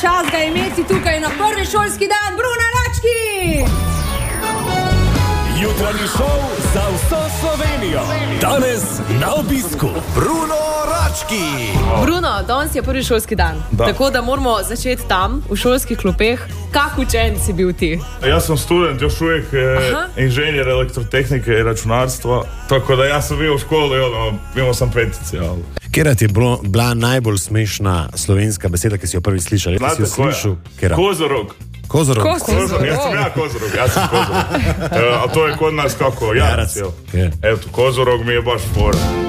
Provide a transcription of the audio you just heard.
čast ga imeti tukaj na prvi šolski dan, Bruno Rački! Jutranji šov za vso Slovenijo. Danes na obisku Bruno Rački. Bruno, danes je prvi šolski dan, tako da moramo začeti tam, v šolskih klopeh. Kak učenec si bil ti? Jaz sem študent, još uvijek inženjer elektrotehnike i računarstva, tako da ja sam bio u školi, imao sam petice. Kera ti je bila najbolj smešna slovenska beseda, ki si jo prvi slišali? Znate koja? Kozorog. Kozorog? Ja sam Kozorog. A to je kod nas kako, jarac. Eto, Kozorog mi je baš fora.